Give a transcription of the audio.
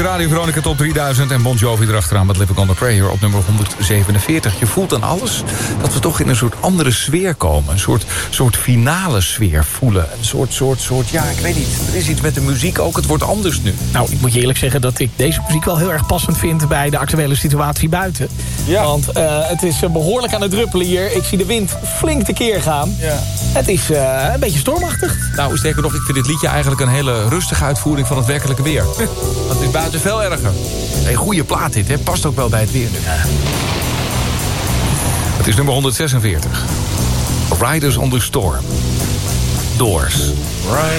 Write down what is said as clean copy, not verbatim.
Radio Veronica Top 3000 en Bon Jovi erachteraan met Living on a Prayer op nummer 147. Je voelt aan alles dat we toch in een soort andere sfeer komen. Een soort finale sfeer voelen. Een soort, ja, ik weet niet. Er is iets met de muziek ook, het wordt anders nu. Nou, ik moet je eerlijk zeggen dat ik deze muziek wel heel erg passend vind bij de actuele situatie buiten. Ja. Want het is behoorlijk aan het druppelen hier. Ik zie de wind flink tekeer gaan. Ja. Het is een beetje stormachtig. Nou, sterker nog, ik vind dit liedje eigenlijk een hele rustige uitvoering van het werkelijke weer. Want het is buiten veel erger. Een goede plaat dit, hè? Past ook wel bij het weer nu. Ja. Het is nummer 146. Riders on the Storm. Doors. Right.